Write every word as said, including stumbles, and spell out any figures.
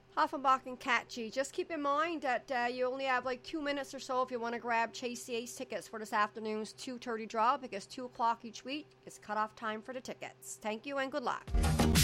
Hoffenbach and Catchy. Just keep in mind that uh, you only have like two minutes or so if you want to grab Chase the Ace tickets for this afternoon's two thirty draw, because two o'clock each week is cutoff time for the tickets. Thank you and good luck.